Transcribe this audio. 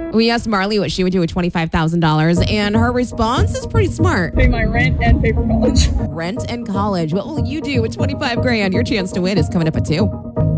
We asked Marley what she would do with $25,000, and her response is pretty smart. Pay my rent and pay for college. Rent and college. What will you do with 25 grand? Your chance to win is coming up at 2.